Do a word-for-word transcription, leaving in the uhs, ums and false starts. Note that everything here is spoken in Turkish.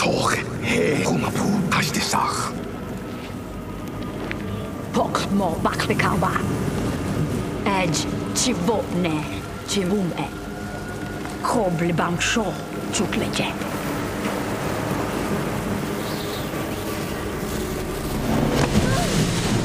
toch he kumapu kastisach. Pok mo bakbekawa. Edge chivotne chivume. Koble bangsho chukleje.